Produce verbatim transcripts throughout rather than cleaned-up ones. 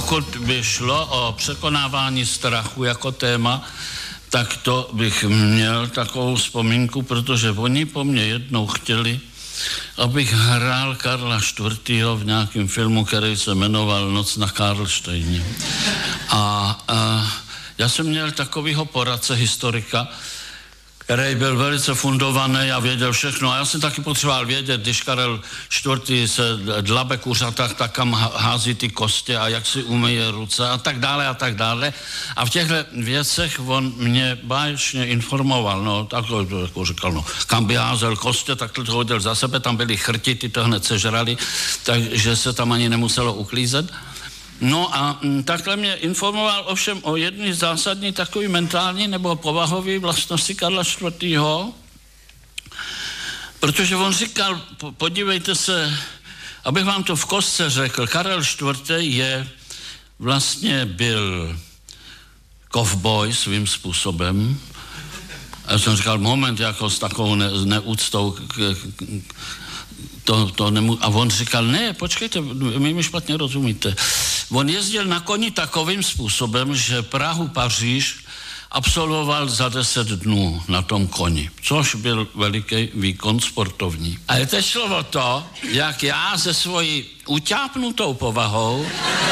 pokud by šlo o překonávání strachu jako téma, tak to bych měl takovou vzpomínku, protože oni po mně jednou chtěli, abych hrál Karla čtvrtého v nějakém filmu, který se jmenoval Noc na Karlštejně. A, a já jsem měl takovýho poradce, historika, který byl velice fundovaný a věděl všechno. A já jsem taky potřeboval vědět, když Karel čtvrtý se dlabe kuřatách, tak kam hází ty kostě a jak si umyje ruce a tak dále a tak dále. A v těchto věcech on mě báječně informoval, no takhle to jako říkal, no kam by házel kostě, takhle to hodil za sebe, tam byly chrti, ty to hned sežrali, takže se tam ani nemuselo uklízet. No a m, takhle mě informoval ovšem o jedné zásadní takový mentální nebo povahové vlastnosti Karla čtvrtého. Protože on říkal, po, podívejte se, abych vám to v kostce řekl, Karel čtvrtý je, vlastně byl kovboj svým způsobem. A já jsem říkal, moment, jako s takovou ne, neúctou k, k, k, To, to nemů- a on říkal, ne, počkejte, vy mi špatně rozumíte. On jezdil na koni takovým způsobem, že Prahu, Paříž absolvoval za deset dnů na tom koni, což byl veliký výkon sportovní. A teď šlo o to, jak já se svojí utápnutou povahou,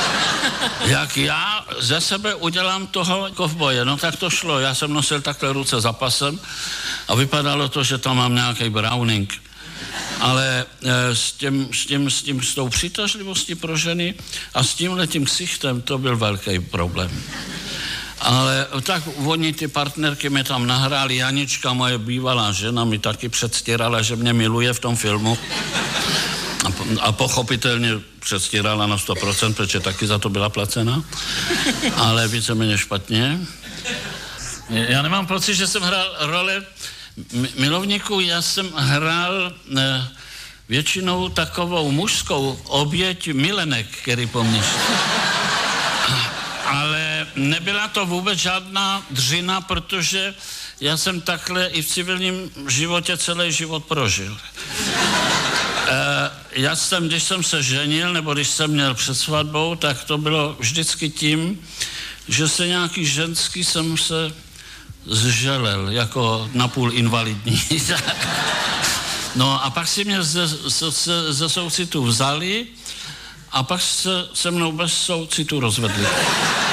jak já ze sebe udělám toho kovboje. No tak to šlo, já jsem nosil takhle ruce za pasem a vypadalo to, že tam mám nějaký Browning. Ale e, s, tím, s, tím, s, tím, s tou přitažlivostí pro ženy a s tímhletím ksichtem to byl velký problém. Ale tak oni, ty partnerky, mi tam nahráli. Janička, moje bývalá žena, mi taky předstírala, že mě miluje v tom filmu. A, a pochopitelně předstírala na sto procent, protože taky za to byla placena. Ale víceméně špatně. Já nemám pocit, že jsem hrál roli milovníků, já jsem hrál eh, většinou takovou mužskou oběť milenek, který po mně šel. Ale nebyla to vůbec žádná dřina, protože já jsem takhle i v civilním životě celý život prožil. Eh, já jsem, když jsem se ženil, nebo když jsem měl před svatbou, tak to bylo vždycky tím, že se nějaký ženský jsem se zželel, jako napůl invalidní. No a pak si mě ze, ze, ze, ze soucitu vzali a pak se se mnou bez soucitu rozvedli.